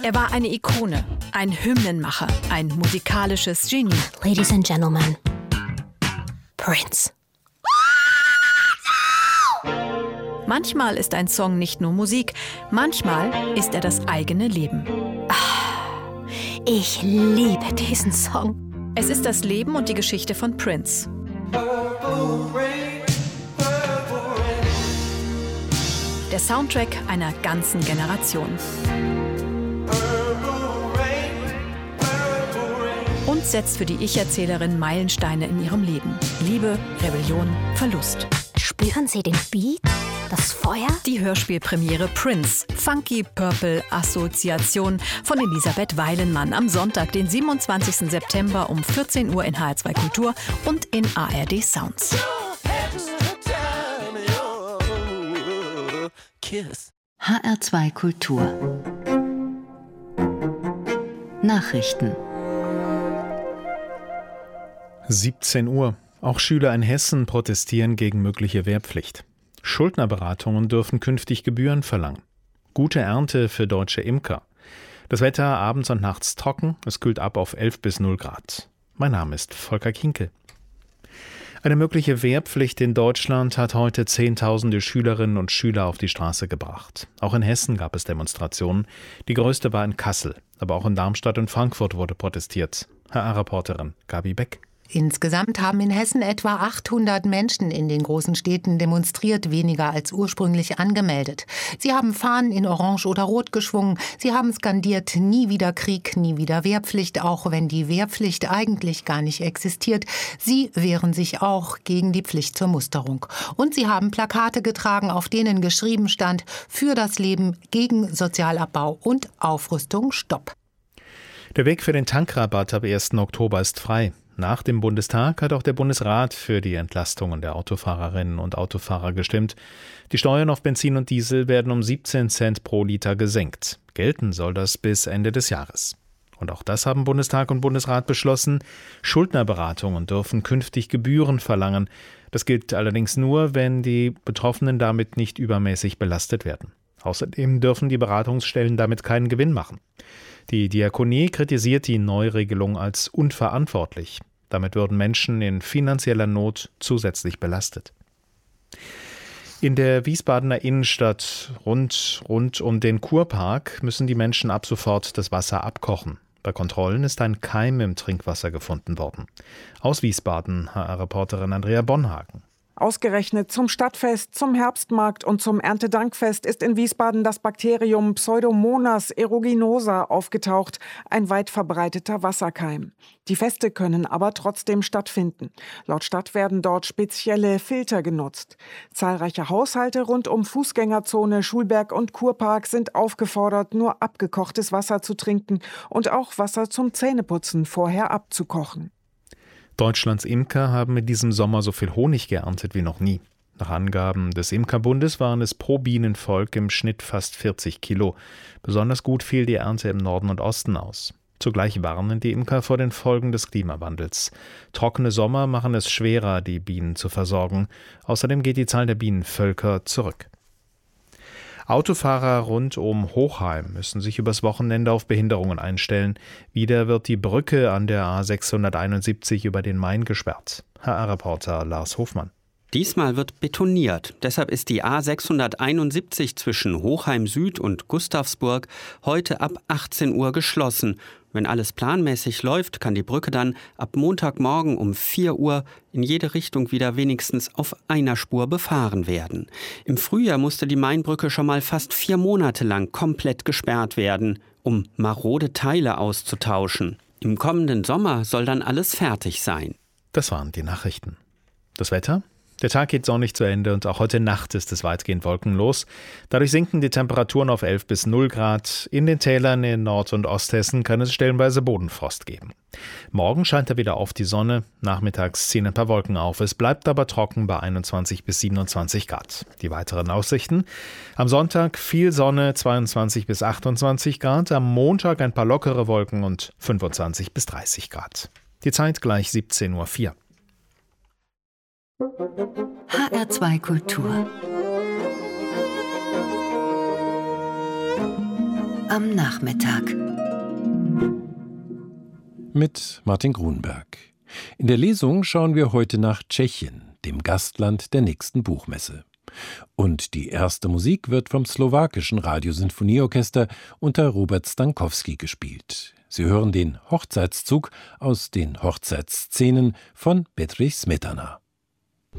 Er war eine Ikone, ein Hymnenmacher, ein musikalisches Genie. Ladies and Gentlemen, Prince. Manchmal ist ein Song nicht nur Musik, manchmal ist er das eigene Leben. Ich liebe diesen Song. Es ist das Leben und die Geschichte von Prince. Der Soundtrack einer ganzen Generation. Und setzt für die Ich-Erzählerin Meilensteine in ihrem Leben. Liebe, Rebellion, Verlust. Spüren Sie den Beat? Das Feuer? Die Hörspielpremiere Prince, Funky Purple Assoziation von Elisabeth Weilenmann am Sonntag, den 27. September um 14 Uhr in HR2 Kultur und in ARD Sounds. HR2 Kultur. Nachrichten. 17 Uhr. Auch Schüler in Hessen protestieren gegen mögliche Wehrpflicht. Schuldnerberatungen dürfen künftig Gebühren verlangen. Gute Ernte für deutsche Imker. Das Wetter abends und nachts trocken, es kühlt ab auf 11 bis 0 Grad. Mein Name ist Volker Kinkel. Eine mögliche Wehrpflicht in Deutschland hat heute Zehntausende Schülerinnen und Schüler auf die Straße gebracht. Auch in Hessen gab es Demonstrationen. Die größte war in Kassel, aber auch in Darmstadt und Frankfurt wurde protestiert. HR-Reporterin Gabi Beck. Insgesamt haben in Hessen etwa 800 Menschen in den großen Städten demonstriert, weniger als ursprünglich angemeldet. Sie haben Fahnen in Orange oder Rot geschwungen. Sie haben skandiert, nie wieder Krieg, nie wieder Wehrpflicht, auch wenn die Wehrpflicht eigentlich gar nicht existiert. Sie wehren sich auch gegen die Pflicht zur Musterung. Und sie haben Plakate getragen, auf denen geschrieben stand: Für das Leben, gegen Sozialabbau und Aufrüstung, Stopp. Der Weg für den Tankrabatt ab 1. Oktober ist frei. Nach dem Bundestag hat auch der Bundesrat für die Entlastungen der Autofahrerinnen und Autofahrer gestimmt. Die Steuern auf Benzin und Diesel werden um 17 Cent pro Liter gesenkt. Gelten soll das bis Ende des Jahres. Und auch das haben Bundestag und Bundesrat beschlossen. Schuldnerberatungen dürfen künftig Gebühren verlangen. Das gilt allerdings nur, wenn die Betroffenen damit nicht übermäßig belastet werden. Außerdem dürfen die Beratungsstellen damit keinen Gewinn machen. Die Diakonie kritisiert die Neuregelung als unverantwortlich. Damit würden Menschen in finanzieller Not zusätzlich belastet. In der Wiesbadener Innenstadt rund um den Kurpark müssen die Menschen ab sofort das Wasser abkochen. Bei Kontrollen ist ein Keim im Trinkwasser gefunden worden. Aus Wiesbaden, HR-Reporterin Andrea Bonhagen. Ausgerechnet zum Stadtfest, zum Herbstmarkt und zum Erntedankfest ist in Wiesbaden das Bakterium Pseudomonas aeruginosa aufgetaucht, ein weit verbreiteter Wasserkeim. Die Feste können aber trotzdem stattfinden. Laut Stadt werden dort spezielle Filter genutzt. Zahlreiche Haushalte rund um Fußgängerzone, Schulberg und Kurpark sind aufgefordert, nur abgekochtes Wasser zu trinken und auch Wasser zum Zähneputzen vorher abzukochen. Deutschlands Imker haben in diesem Sommer so viel Honig geerntet wie noch nie. Nach Angaben des Imkerbundes waren es pro Bienenvolk im Schnitt fast 40 Kilo. Besonders gut fiel die Ernte im Norden und Osten aus. Zugleich warnen die Imker vor den Folgen des Klimawandels. Trockene Sommer machen es schwerer, die Bienen zu versorgen. Außerdem geht die Zahl der Bienenvölker zurück. Autofahrer rund um Hochheim müssen sich übers Wochenende auf Behinderungen einstellen. Wieder wird die Brücke an der A671 über den Main gesperrt. HR-Reporter Lars Hofmann. Diesmal wird betoniert. Deshalb ist die A671 zwischen Hochheim Süd und Gustavsburg heute ab 18 Uhr geschlossen. Wenn alles planmäßig läuft, kann die Brücke dann ab Montagmorgen um 4 Uhr in jede Richtung wieder wenigstens auf einer Spur befahren werden. Im Frühjahr musste die Mainbrücke schon mal fast 4 Monate lang komplett gesperrt werden, um marode Teile auszutauschen. Im kommenden Sommer soll dann alles fertig sein. Das waren die Nachrichten. Das Wetter? Der Tag geht sonnig zu Ende und auch heute Nacht ist es weitgehend wolkenlos. Dadurch sinken die Temperaturen auf 11 bis 0 Grad. In den Tälern in Nord- und Osthessen kann es stellenweise Bodenfrost geben. Morgen scheint er wieder auf die Sonne. Nachmittags ziehen ein paar Wolken auf. Es bleibt aber trocken bei 21 bis 27 Grad. Die weiteren Aussichten: Am Sonntag viel Sonne, 22 bis 28 Grad. Am Montag ein paar lockere Wolken und 25 bis 30 Grad. Die Zeit gleich 17:04 Uhr. HR2 Kultur. am Nachmittag. Mit Martin Grunberg. In der Lesung schauen wir heute nach Tschechien, dem Gastland der nächsten Buchmesse. Und die erste Musik wird vom slowakischen Radiosinfonieorchester unter Robert Stankowski gespielt. Sie hören den Hochzeitszug aus den Hochzeitsszenen von Bedřich Smetana.